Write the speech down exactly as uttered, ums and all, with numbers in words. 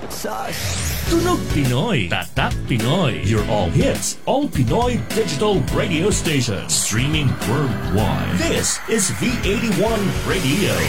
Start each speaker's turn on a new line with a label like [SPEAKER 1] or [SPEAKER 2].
[SPEAKER 1] Sus.
[SPEAKER 2] Tunog Pinoy, Tatak Pinoy. Your all hits, all Pinoy digital radio station. Streaming worldwide. This is V eighty-one Radio.